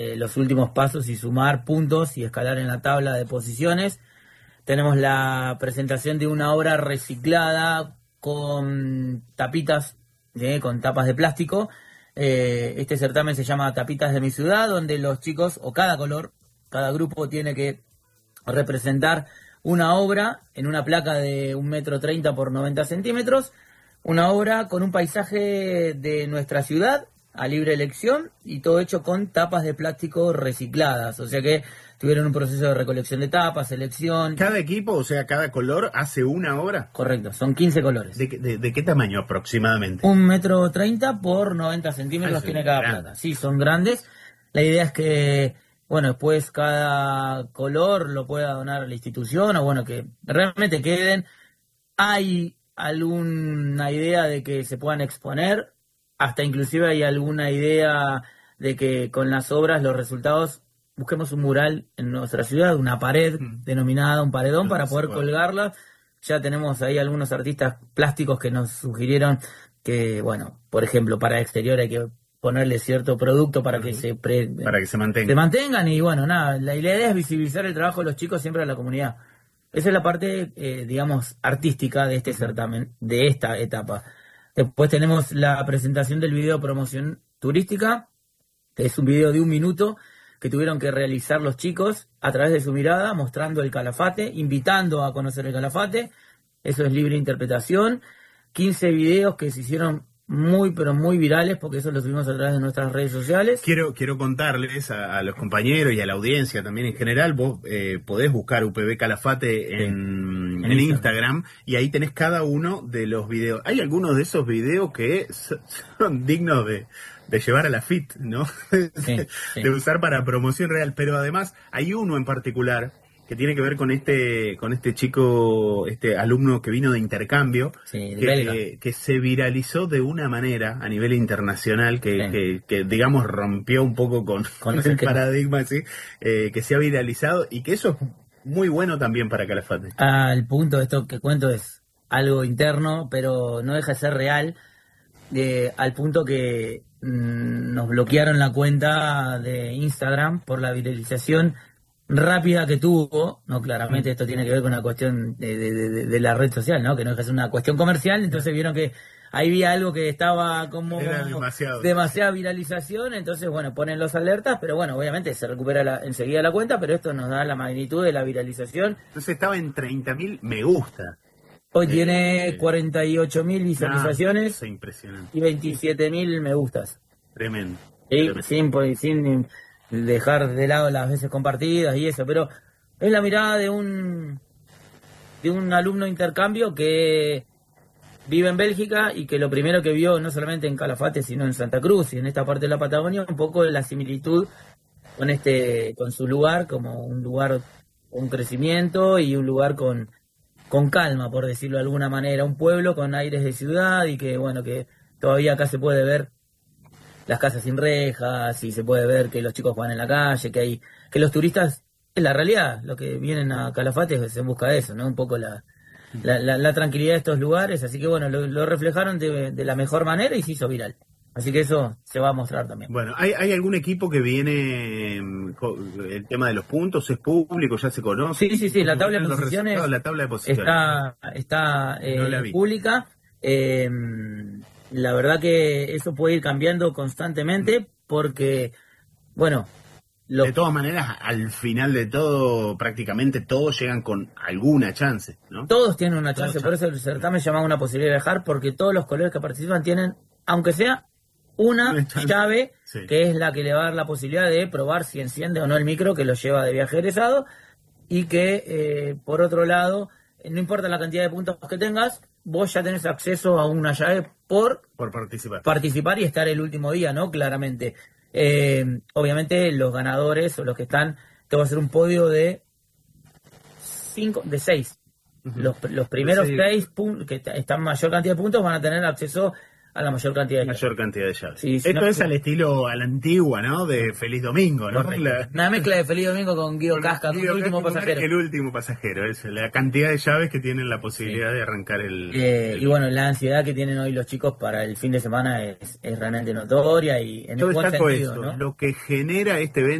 los últimos pasos y sumar puntos y escalar en la tabla de posiciones. Tenemos la presentación de una obra reciclada con tapitas, con tapas de plástico. Este certamen se llama Tapitas de mi ciudad, donde los chicos, o cada color, cada grupo tiene que representar una obra en una placa de 1,30 m por 90 centímetros, una obra con un paisaje de nuestra ciudad a libre elección y todo hecho con tapas de plástico recicladas, o sea que tuvieron un proceso de recolección de tapas, selección. ¿Cada equipo, o sea, cada color hace una obra? Correcto, son 15 colores. ¿De qué tamaño aproximadamente? 1,30 m por 90 centímetros tiene cada plata. Sí, son grandes. La idea es que, bueno, después cada color lo pueda donar a la institución, o bueno, que realmente queden. Hay alguna idea de que se puedan exponer, hasta inclusive hay alguna idea de que con las obras, los resultados, busquemos un mural en nuestra ciudad, una pared denominada un paredón para poder colgarla. Ya tenemos ahí algunos artistas plásticos que nos sugirieron que, bueno, por ejemplo, para exterior hay que ponerle cierto producto para que para que se mantengan. Se mantengan y bueno, nada, la idea es visibilizar el trabajo de los chicos siempre a la comunidad. Esa es la parte, digamos, artística de este certamen, de esta etapa. Después tenemos la presentación del video promoción turística, que es un video de 1 minuto que tuvieron que realizar los chicos a través de su mirada, mostrando el Calafate, invitando a conocer el Calafate. Eso es libre interpretación. 15 videos que se hicieron muy, pero muy virales, porque eso lo subimos a través de nuestras redes sociales. Quiero contarles a los compañeros y a la audiencia también en general, vos podés buscar UPB Calafate en Instagram, y ahí tenés cada uno de los videos. Hay algunos de esos videos que son dignos de llevar a la FIT, ¿no? De usar para promoción real, pero además hay uno en particular que tiene que ver con este chico, este alumno que vino de intercambio, que se viralizó de una manera a nivel internacional que digamos rompió un poco con el paradigma, ¿sí? Que se ha viralizado, y que eso es muy bueno también para Calafate. Al punto de esto que cuento es algo interno, pero no deja de ser real, al punto que nos bloquearon la cuenta de Instagram por la viralización rápida que tuvo. No, claramente esto tiene que ver con una cuestión de la red social, ¿no? Que no es una cuestión comercial. Entonces vieron que ahí había algo que estaba como era demasiada viralización, entonces bueno, ponen los alertas, pero bueno, obviamente se recupera enseguida la cuenta, pero esto nos da la magnitud de la viralización. Entonces estaba en 30.000 me gusta. Hoy tiene 48.000 visualizaciones, es impresionante, y 27.000 me gustas. Tremendo. Sin dejar de lado las veces compartidas y eso, pero es la mirada de un alumno de intercambio que vive en Bélgica y que lo primero que vio, no solamente en Calafate, sino en Santa Cruz y en esta parte de la Patagonia, un poco de la similitud con su lugar, como un lugar con crecimiento y un lugar con calma, por decirlo de alguna manera, un pueblo con aires de ciudad, y que bueno, que todavía acá se puede ver las casas sin rejas, y se puede ver que los chicos juegan en la calle, que los turistas, es la realidad, lo que vienen a Calafate es en busca de eso, ¿no? Un poco la tranquilidad de estos lugares, así que bueno, lo reflejaron de la mejor manera y se hizo viral. Así que eso se va a mostrar también. Bueno, ¿hay algún equipo que viene, el tema de los puntos es público, ya se conoce? Sí, la tabla de posiciones, está pública. La verdad que eso puede ir cambiando constantemente porque, bueno... De todas maneras, al final de todo, prácticamente todos llegan con alguna chance, ¿no? Todos tienen una chance, por eso el certamen se llama Una posibilidad de viajar, porque todos los colores que participan tienen, aunque sea una llave, que es la que le va a dar la posibilidad de probar si enciende o no el micro que lo lleva de viaje egresado, y que, por otro lado, no importa la cantidad de puntos que tengas, vos ya tenés acceso a una llave por participar y estar el último día, ¿no? Claramente. Obviamente los ganadores o los que están, te va a hacer un podio de 6. Los primeros 6 que están mayor cantidad de puntos van a tener acceso a la mayor cantidad de llaves. Mayor cantidad de llaves. Sí, Esto es al estilo, a la antigua, ¿no? De Feliz Domingo, ¿no? Una mezcla de Feliz Domingo con Guido Casca, Guido el último Casca, pasajero. El último pasajero, es la cantidad de llaves que tienen la posibilidad de arrancar y bueno, la ansiedad que tienen hoy los chicos para el fin de semana es realmente notoria y en Yo el buen destaco sentido, esto, ¿no? lo que genera este evento